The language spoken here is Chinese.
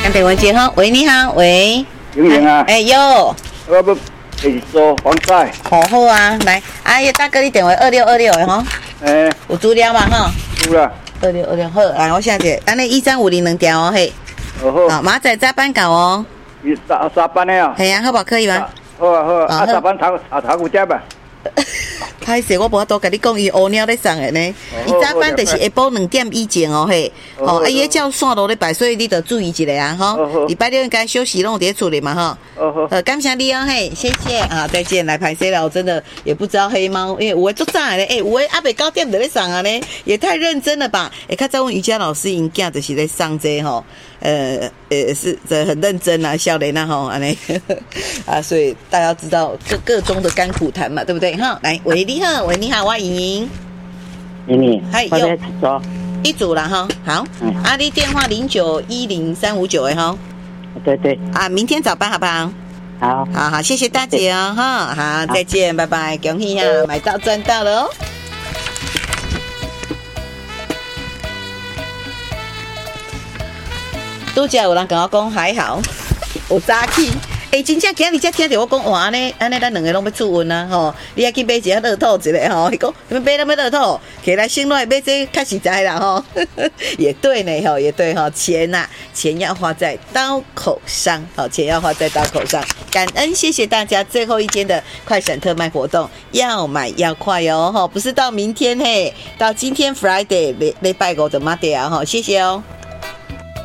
看电话接哈，喂，你好，喂， 莹莹啊， 有， 我要去做房贷。 好啊，来，大哥，你电话2626的哈，有资料嘛哈？ 有啦。 2626好，来，我写者，咱咧1350两条哦嘿。好，明仔早班到哦。 三班的啊。 系啊，好不好？可以吗？ 好啊，三班头有接吧。 歹势，我无法度甲你讲，伊乌鸟咧送的呢。伊早班就是下晡2点以前哦嘿。伊迄照线路咧摆，所以你得注意一下啊吼。礼拜六应该休息，拢伫厝里嘛吼。感谢你哦嘿，谢谢啊，再见。来拍摄了，我真的也不知道黑猫，因为有诶足早的咧，有诶阿伯9点就咧送啊呢，也太认真了吧？较早阮瑜伽老师因囝就是咧送这吼。是这很认真啊，少年啊吼，安尼啊，所以大家知道各中的甘苦谈嘛，对不对哈？来，喂，你好，喂，你好，我莹莹， 嗨，有一组啦哈，好，你电话09103595的哈， 对， 明天早班好不好？好，谢谢大姐哦哈，好，再见，拜拜，恭喜啊，买到赚到了哦。拄则有人跟我讲还好，有早起。真正今日才听到我讲哇，安尼咱两个拢要出运啊吼！你还去买一下乐透一个吼？伊讲你们买什么乐透？起来先来买这较实在啦吼！也对呢吼，也对吼，钱要花在刀口上，好，钱要花在刀口上。感恩，谢谢大家！最后一天的快闪特卖活动，要买要快哦吼！不是到明天嘿，到今天 Friday 礼拜5的马德啊吼！谢谢哦。